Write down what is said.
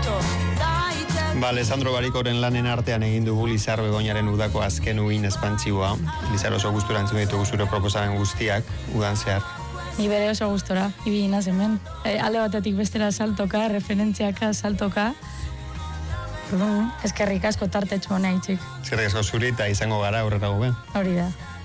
Alessandro Barikoren lanen artean egin dugu Lizar Begoñaren udako azken uin espantzioa. Lizar, oso gustura entzun ditugu zure proposamen guztiak, udan zehar. Ni bere oso gustora, ibili naz hemen. Alde batetik bestera saltoka, referentziaka saltoka. Eskerrik asko tartetxo hona itxik. Eskerrik asko zuri eta izango gara aurrera gobe. Hori da.